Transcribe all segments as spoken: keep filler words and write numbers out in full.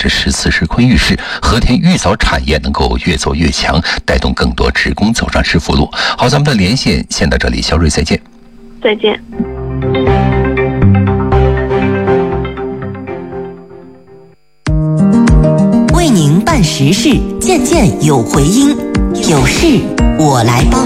着诗词诗昆玉石，和田玉藻产业能够越做越强，带动更多职工走上致富路。好，咱们的连线先到这里，肖瑞再见。 再见。 为您办实事，件件有回音，有事我来帮。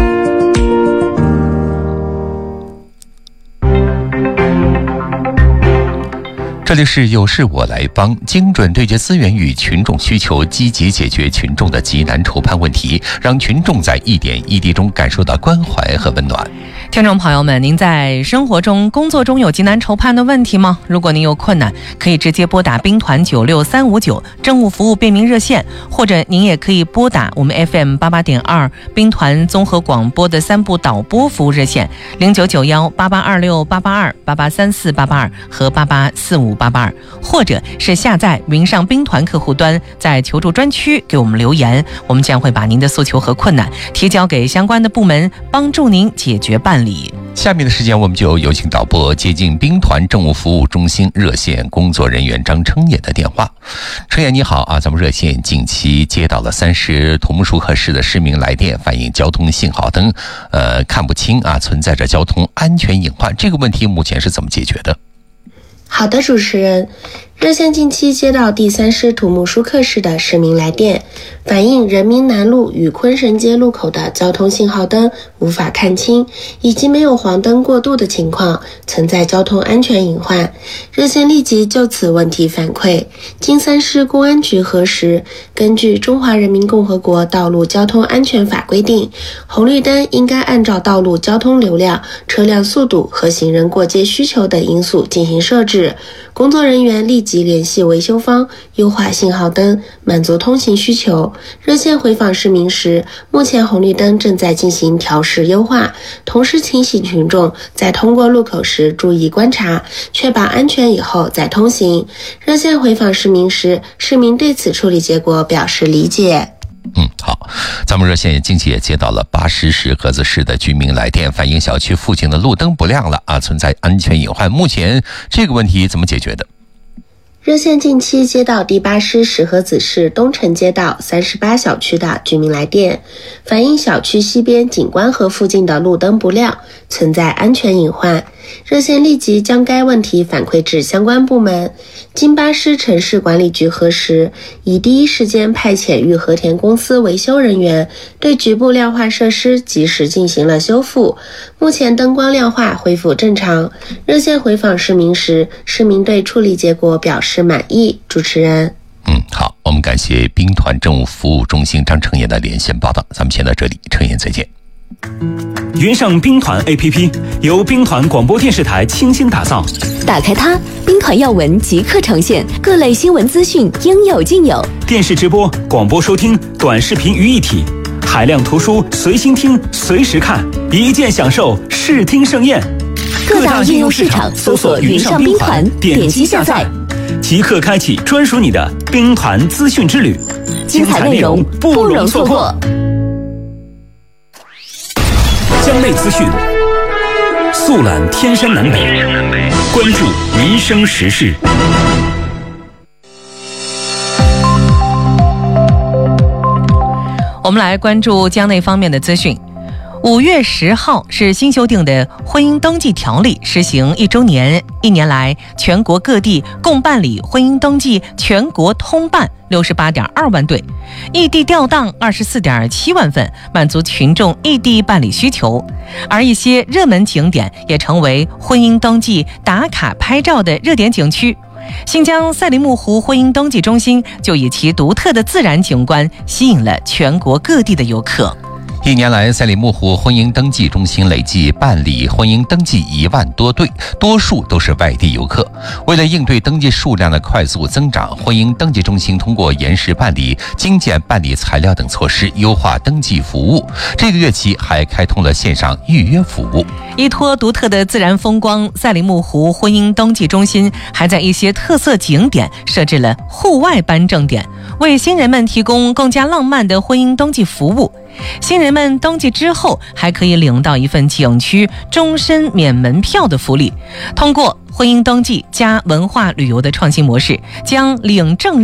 这里是有事我来帮，精准对接资源与群众需求，积极解决群众的急难愁盼问题，让群众在一点一滴中感受到关怀和温暖。 听众朋友们，您在生活中、工作中有急难愁盼的问题吗？如果您有困难，可以直接拨打兵团九六三五九政务服务便民热线，或者您也可以拨打我们 F M 八八点二兵团综合广播的三部导播服务热线零九九幺八八二六八八二八八三四八八二和八八四五八八二，或者是下载云上兵团客户端，在求助专区给我们留言，我们将会把您的诉求和困难提交给相关的部门，帮助您解决办理。 下面的时间，我们就有请导播接近兵团政务服务中心热线工作人员张称演的电话。称演你好啊，咱们热线近期接到了三十土木舒克市的市民来电，反映交通信号灯呃看不清啊，存在着交通安全隐患，这个问题目前是怎么解决的？ 好的，主持人，热线近期接到第三师土木舒克市的市民来电，反映人民南路与昆神街路口的交通信号灯无法看清，以及没有黄灯过渡的情况，存在交通安全隐患。热线立即就此问题反馈，经三师公安局核实，根据《中华人民共和国道路交通安全法》规定，红绿灯应该按照道路交通流量、车辆速度和行人过街需求等因素进行设置。工作人员立即联系维修方，优化信号灯，满足通行需求。热线回访市民时，目前红绿灯正在进行调试优化，同时提醒群众在通过路口时注意观察，确保安全以后再通行。热线回访市民时，市民对此处理结果表示理解。 嗯，好，咱们热线近期也接到了巴什市格子市的居民来电，反映小区附近的路灯不亮了啊，存在安全隐患。目前这个问题怎么解决的？ 热线近期接到第八师石河子市东城街道三十八小区的居民来电，反映小区西边景观河附近的路灯不亮，存在安全隐患。热线立即将该问题反馈至相关部门，经巴师城市管理局核实，已第一时间派遣与和田公司维修人员对局部亮化设施及时进行了修复，目前灯光亮化恢复正常。热线回访市民时，市民对处理结果表示满意。主持人， 嗯，好，我们感谢兵团政务服务中心张称演的连线报道。咱们先到这里，称演再见。 云上兵团 A P P 由兵团广播电视台倾心打造， 打开它，兵团要闻即刻呈现，各类新闻资讯应有尽有， 电视直播、广播收听、短视频于一体，海量图书随心听、随时看，一键享受视听盛宴。 各大应用市场搜索云上兵团，点击下载， 即刻开启专属你的兵团资讯之旅， 精彩内容不容错过。 江内资讯，速览天山南北，关注民生时事。 我们来关注江内方面的资讯。五月十号是新修订的婚姻登记条例实行一周年，一年来全国各地共办理婚姻登记全国通办六十八点二万对，异地调档二十四点七万份，满足群众异地办理需求。而一些热门景点也成为婚姻登记打卡拍照的热点景区。新疆赛里木湖婚姻登记中心就以其独特的自然景观吸引了全国各地的游客。 一年来，赛里木湖婚姻登记中心累计办理婚姻登记一万多对，多数都是外地游客。为了应对登记数量的快速增长，婚姻登记中心通过延时办理、精简办理材料等措施，优化登记服务。这个月起还开通了线上预约服务。 依托独特的自然风光，赛里木湖婚姻登记中心还在一些特色景点设置了户外颁证点，为新人们提供更加浪漫的婚姻登记服务。新人们登记之后还可以领到一份景区终身免门票的福利。通过婚姻登记加文化旅游的创新模式，将领证